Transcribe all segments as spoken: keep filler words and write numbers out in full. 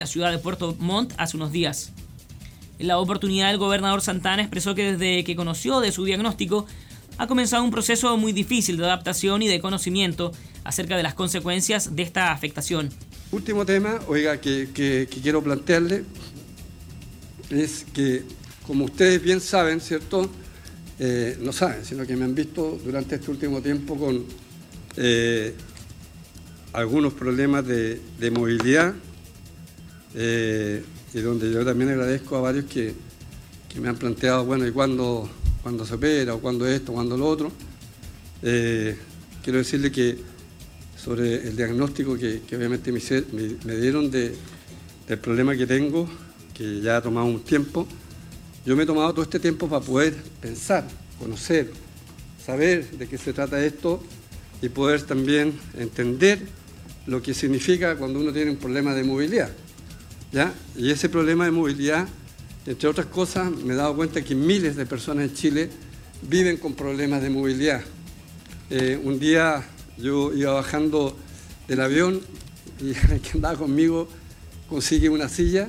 la ciudad de Puerto Montt hace unos días. En la oportunidad, el gobernador Santana expresó que desde que conoció de su diagnóstico ha comenzado un proceso muy difícil de adaptación y de conocimiento acerca de las consecuencias de esta afectación. Último tema, oiga, que, que, que quiero plantearle es que, como ustedes bien saben, ¿cierto? Eh, no saben, sino que me han visto durante este último tiempo con eh, algunos problemas de, de movilidad, eh, y donde yo también agradezco a varios que, que me han planteado, bueno, ¿y cuándo, cuándo se opera, o cuándo esto, cuándo lo otro? Eh, quiero decirle que sobre el diagnóstico que, que obviamente me, me, me dieron de, del problema que tengo, que ya ha tomado un tiempo, yo me he tomado todo este tiempo para poder pensar, conocer, saber de qué se trata esto y poder también entender lo que significa cuando uno tiene un problema de movilidad, ¿ya? Y ese problema de movilidad, entre otras cosas, me he dado cuenta que miles de personas en Chile viven con problemas de movilidad. Eh, un día yo iba bajando del avión y el que andaba conmigo consigue una silla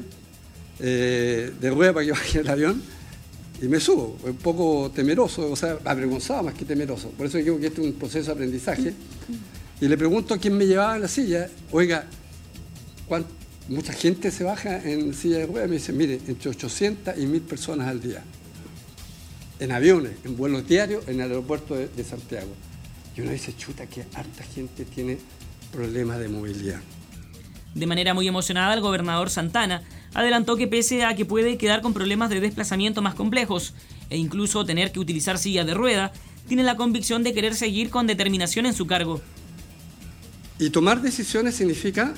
eh, de rueda para que baje el avión y me subo, un poco temeroso, o sea, avergonzado más que temeroso. Por eso digo que este es un proceso de aprendizaje. Y le pregunto a quién me llevaba en la silla, oiga, mucha gente se baja en silla de ruedas, me dice, mire, entre ochocientas y mil personas al día, en aviones, en vuelos diarios, en el aeropuerto de, de Santiago. Y uno dice, chuta, que harta gente tiene problemas de movilidad. De manera muy emocionada, el gobernador Santana adelantó que pese a que puede quedar con problemas de desplazamiento más complejos e incluso tener que utilizar silla de rueda, tiene la convicción de querer seguir con determinación en su cargo. Y tomar decisiones significa,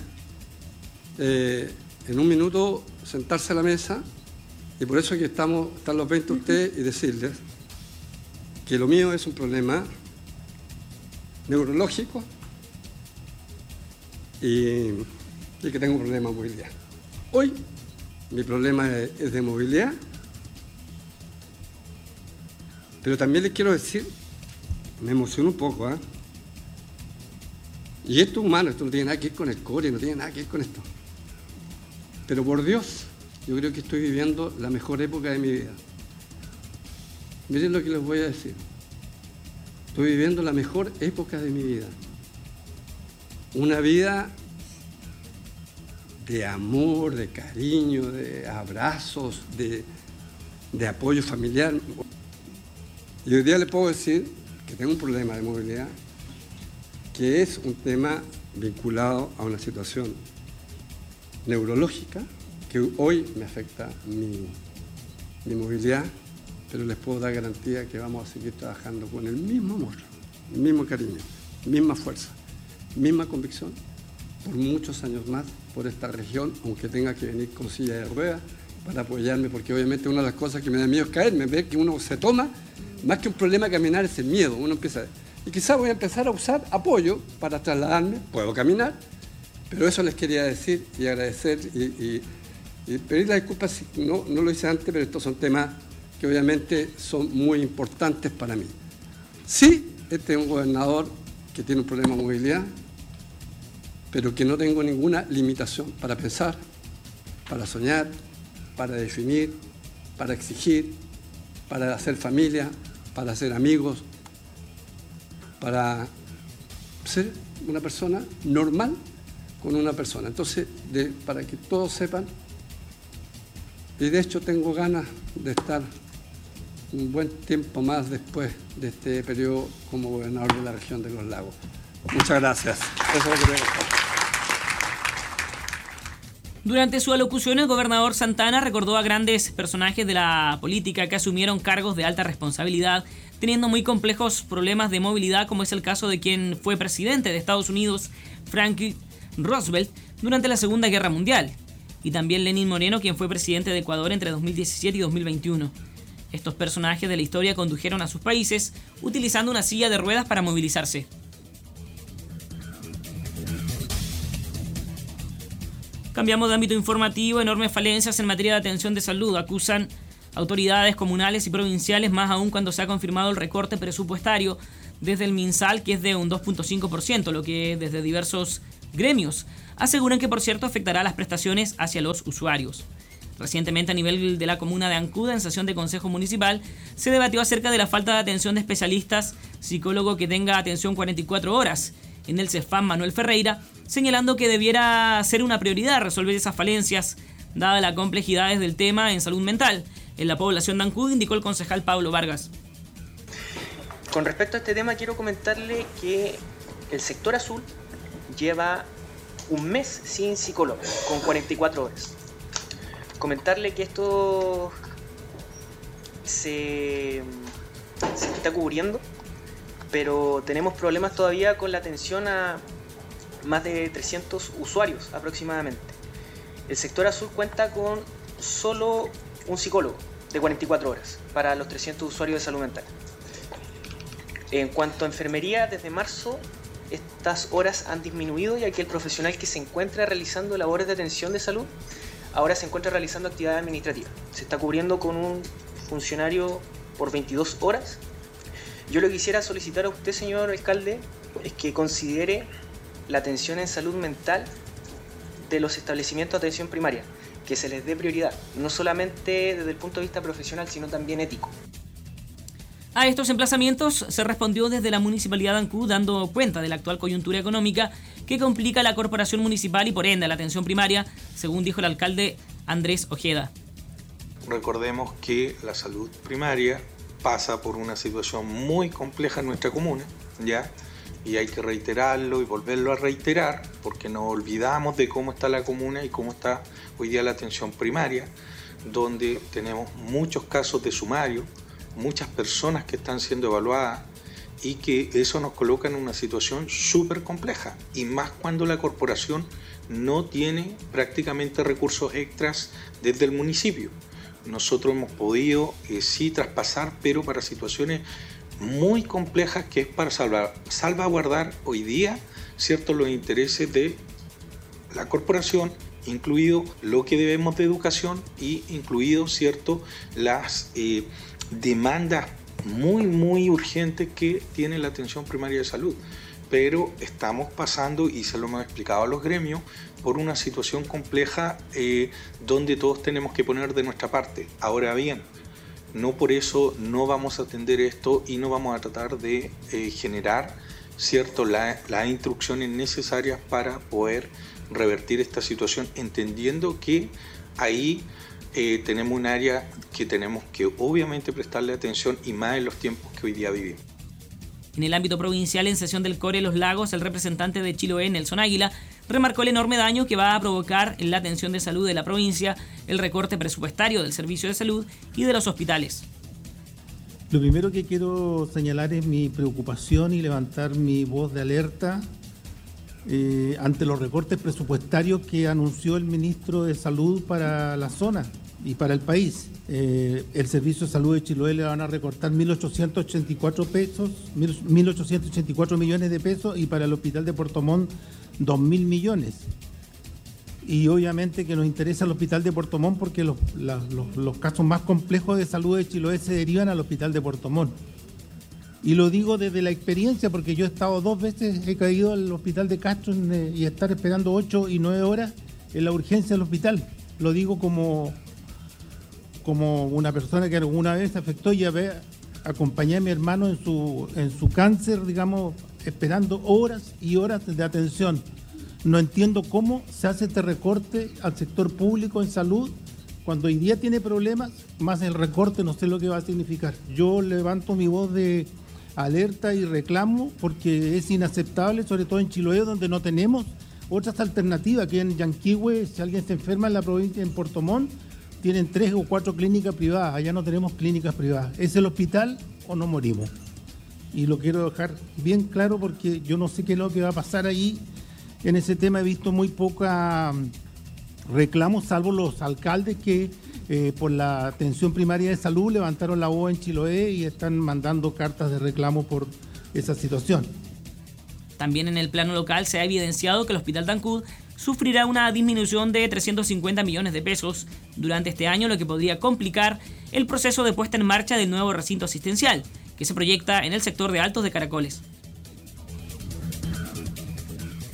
eh, en un minuto, sentarse a la mesa, y por eso que estamos, están los veinte ustedes, y decirles que lo mío es un problema neurológico y, y que tengo un problema de movilidad. Hoy mi problema es, es de movilidad, pero también les quiero decir, me emociono un poco, ¿eh? Y esto es humano, esto no tiene nada que ver con el core, no tiene nada que ver con esto. Pero por Dios, yo creo que estoy viviendo la mejor época de mi vida. Miren lo que les voy a decir. Estoy viviendo la mejor época de mi vida. Una vida de amor, de cariño, de abrazos, de, de apoyo familiar. Y hoy día les puedo decir que tengo un problema de movilidad, que es un tema vinculado a una situación neurológica que hoy me afecta mi, mi movilidad, pero les puedo dar garantía que vamos a seguir trabajando con el mismo amor, el mismo cariño, misma fuerza, misma convicción, por muchos años más, por esta región, aunque tenga que venir con silla de ruedas para apoyarme, porque obviamente una de las cosas que me da miedo es caerme, ver que uno se toma, más que un problema caminar es el miedo, uno empieza a... Y quizás voy a empezar a usar apoyo para trasladarme, puedo caminar, pero eso les quería decir y agradecer y, y, y pedir las disculpas si no, no lo hice antes, pero estos son temas que obviamente son muy importantes para mí. Sí, este es un gobernador que tiene un problema de movilidad, pero que no tengo ninguna limitación para pensar, para soñar, para definir, para exigir, para hacer familia, para hacer amigos, para ser una persona normal con una persona. Entonces, de, para que todos sepan, y de hecho tengo ganas de estar un buen tiempo más después de este periodo como gobernador de la región de los lagos. Muchas gracias. Eso es lo que tengo. Durante su alocución, el gobernador Santana recordó a grandes personajes de la política que asumieron cargos de alta responsabilidad, teniendo muy complejos problemas de movilidad, como es el caso de quien fue presidente de Estados Unidos, Franklin Roosevelt, durante la Segunda Guerra Mundial, y también Lenín Moreno, quien fue presidente de Ecuador entre dos mil diecisiete y dos mil veintiuno. Estos personajes de la historia condujeron a sus países utilizando una silla de ruedas para movilizarse. Cambiamos de ámbito informativo. Enormes falencias en materia de atención de salud acusan autoridades comunales y provinciales, más aún cuando se ha confirmado el recorte presupuestario desde el MinSal, que es de un dos punto cinco por ciento, lo que desde diversos gremios aseguran que por cierto afectará las prestaciones hacia los usuarios. Recientemente, a nivel de la comuna de Ancud, en sesión de Consejo Municipal, se debatió acerca de la falta de atención de especialistas, psicólogo que tenga atención cuarenta y cuatro horas. En el CEFAM, Manuel Ferreira, señalando que debiera ser una prioridad resolver esas falencias, dadas las complejidades del tema en salud mental. En la población de Ancud, indicó el concejal Pablo Vargas. Con respecto a este tema, quiero comentarle que el sector azul lleva un mes sin psicólogo, con cuarenta y cuatro horas. Comentarle que esto se, se está cubriendo, pero tenemos problemas todavía con la atención a más de trescientos usuarios aproximadamente. El sector azul cuenta con solo un psicólogo de cuarenta y cuatro horas para los trescientos usuarios de salud mental. En cuanto a enfermería, desde marzo estas horas han disminuido, ya que el profesional que se encuentra realizando labores de atención de salud ahora se encuentra realizando actividad administrativa. Se está cubriendo con un funcionario por veintidós horas. Yo lo que quisiera solicitar a usted, señor alcalde, es que considere la atención en salud mental de los establecimientos de atención primaria, que se les dé prioridad, no solamente desde el punto de vista profesional, sino también ético. A estos emplazamientos se respondió desde la Municipalidad de Ancud, dando cuenta de la actual coyuntura económica que complica a la corporación municipal y por ende a la atención primaria, según dijo el alcalde Andrés Ojeda. Recordemos que la salud primaria pasa por una situación muy compleja en nuestra comuna, ¿ya? Y hay que reiterarlo y volverlo a reiterar, porque nos olvidamos de cómo está la comuna y cómo está hoy día la atención primaria, donde tenemos muchos casos de sumario, muchas personas que están siendo evaluadas y que eso nos coloca en una situación súper compleja, y más cuando la corporación no tiene prácticamente recursos extras desde el municipio. Nosotros hemos podido eh, sí traspasar, pero para situaciones muy complejas, que es para salvar, salvaguardar hoy día, ¿cierto?, los intereses de la corporación, incluido lo que debemos de educación y incluido, ¿cierto?, las eh, demandas muy, muy urgentes que tiene la atención primaria de salud. Pero estamos pasando, y se lo hemos explicado a los gremios, por una situación compleja eh, donde todos tenemos que poner de nuestra parte. Ahora bien, no por eso no vamos a atender esto y no vamos a tratar de eh, generar, ¿cierto?, la, las instrucciones necesarias para poder revertir esta situación, entendiendo que ahí eh, tenemos un área que tenemos que obviamente prestarle atención, y más en los tiempos que hoy día vivimos. En el ámbito provincial, en sesión del Core Los Lagos, el representante de Chiloé, Nelson Águila, remarcó el enorme daño que va a provocar en la atención de salud de la provincia el recorte presupuestario del servicio de salud y de los hospitales. Lo primero que quiero señalar es mi preocupación y levantar mi voz de alerta eh, ante los recortes presupuestarios que anunció el ministro de Salud para la zona y para el país. Eh, el servicio de salud de Chiloé le van a recortar mil ochocientos ochenta y cuatro pesos, mil ochocientos ochenta y cuatro millones de pesos, y para el hospital de Puerto Montt dos mil millones. Y obviamente que nos interesa el hospital de Puerto Montt porque los, la, los, los casos más complejos de salud de Chiloé se derivan al hospital de Puerto Montt. Y lo digo desde la experiencia, porque yo he estado dos veces, he caído al hospital de Castro en, eh, y estar esperando ocho y nueve horas en la urgencia del hospital. Lo digo como... como una persona que alguna vez afectó, y a ver, acompañé a mi hermano en su, en su cáncer, digamos, esperando horas y horas de atención. No entiendo cómo se hace este recorte al sector público en salud cuando hoy día tiene problemas, más el recorte no sé lo que va a significar. Yo levanto mi voz de alerta y reclamo porque es inaceptable, sobre todo en Chiloé, donde no tenemos otras alternativas. Que en Yanquihue, si alguien se enferma en la provincia, en Puerto Montt, tienen tres o cuatro clínicas privadas. Allá no tenemos clínicas privadas. ¿Es el hospital o no morimos? Y lo quiero dejar bien claro porque yo no sé qué es lo que va a pasar ahí. En ese tema he visto muy poca reclamos, salvo los alcaldes que eh, por la atención primaria de salud levantaron la voz en Chiloé y están mandando cartas de reclamo por esa situación. También en el plano local se ha evidenciado que el Hospital de Ancud sufrirá una disminución de trescientos cincuenta millones de pesos durante este año, lo que podría complicar el proceso de puesta en marcha del nuevo recinto asistencial, que se proyecta en el sector de Altos de Caracoles.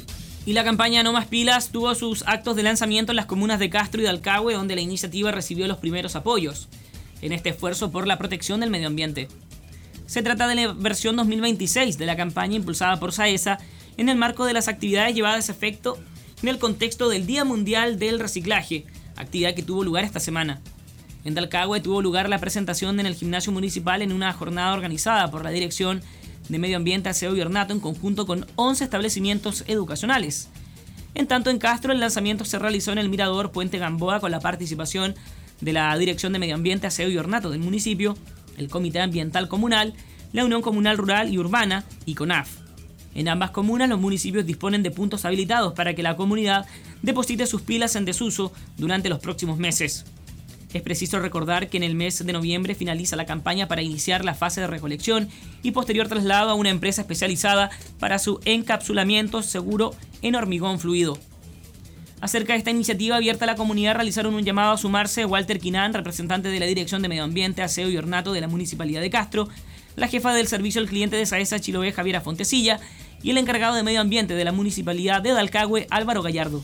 Y la campaña No Más Pilas tuvo sus actos de lanzamiento en las comunas de Castro y Dalcahue, donde la iniciativa recibió los primeros apoyos en este esfuerzo por la protección del medio ambiente. Se trata de la versión dos mil veintiséis de la campaña impulsada por SAESA en el marco de las actividades llevadas a efecto en el contexto del Día Mundial del Reciclaje, actividad que tuvo lugar esta semana. En Dalcahue tuvo lugar la presentación en el gimnasio municipal en una jornada organizada por la Dirección de Medio Ambiente, Aseo y Ornato en conjunto con once establecimientos educacionales. En tanto, en Castro el lanzamiento se realizó en el Mirador Puente Gamboa con la participación de la Dirección de Medio Ambiente, Aseo y Ornato del municipio, el Comité Ambiental Comunal, la Unión Comunal Rural y Urbana y CONAF. En ambas comunas los municipios disponen de puntos habilitados para que la comunidad deposite sus pilas en desuso durante los próximos meses. Es preciso recordar que en el mes de noviembre finaliza la campaña para iniciar la fase de recolección y posterior traslado a una empresa especializada para su encapsulamiento seguro en hormigón fluido. Acerca de esta iniciativa abierta a la comunidad realizaron un llamado a sumarse Walter Quinán, representante de la Dirección de Medio Ambiente, Aseo y Ornato de la Municipalidad de Castro, la jefa del Servicio al Cliente de SAESA Chiloé, Javiera Fontecilla, y el encargado de Medio Ambiente de la Municipalidad de Dalcahue, Álvaro Gallardo.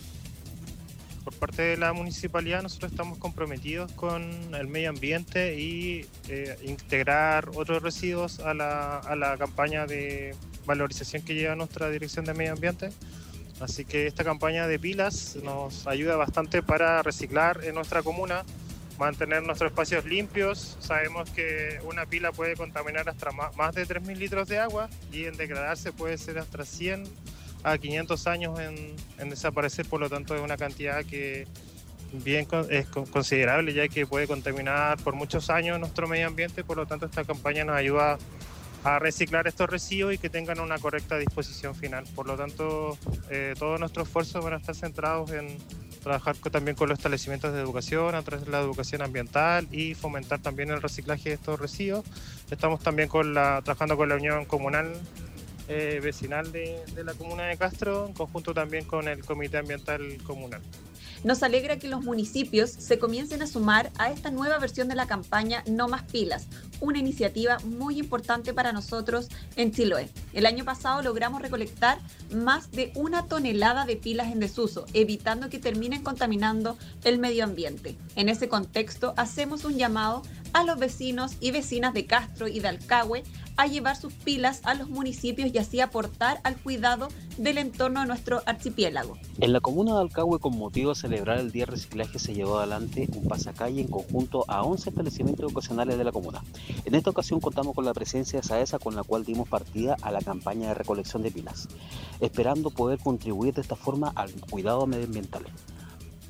Por parte de la municipalidad nosotros estamos comprometidos con el medio ambiente y eh, integrar otros residuos a la, a la campaña de valorización que lleva nuestra Dirección de Medio Ambiente. Así que esta campaña de pilas nos ayuda bastante para reciclar en nuestra comuna, mantener nuestros espacios limpios. Sabemos que una pila puede contaminar hasta más de tres mil litros de agua y en degradarse puede ser hasta cien a quinientos años en, en desaparecer, por lo tanto es una cantidad que bien es considerable, ya que puede contaminar por muchos años nuestro medio ambiente. Por lo tanto esta campaña nos ayuda a reciclar estos residuos y que tengan una correcta disposición final. Por lo tanto eh, todos nuestros esfuerzos van a estar centrados en trabajar con, también con los establecimientos de educación a través de la educación ambiental y fomentar también el reciclaje de estos residuos. Estamos también con la, trabajando con la Unión Comunal Eh, vecinal de, de la comuna de Castro, en conjunto también con el Comité Ambiental Comunal. Nos alegra que los municipios se comiencen a sumar a esta nueva versión de la campaña No Más Pilas, una iniciativa muy importante para nosotros en Chiloé. El año pasado logramos recolectar más de una tonelada de pilas en desuso, evitando que terminen contaminando el medio ambiente. En ese contexto, hacemos un llamado a los vecinos y vecinas de Castro y Dalcahue a llevar sus pilas a los municipios y así aportar al cuidado del entorno de nuestro archipiélago. En la comuna de Dalcahue, con motivo de celebrar el Día de Reciclaje, se llevó adelante un pasacalle en conjunto a once establecimientos educacionales de la comuna. En esta ocasión contamos con la presencia de SAESA, con la cual dimos partida a la campaña de recolección de pilas, esperando poder contribuir de esta forma al cuidado medioambiental.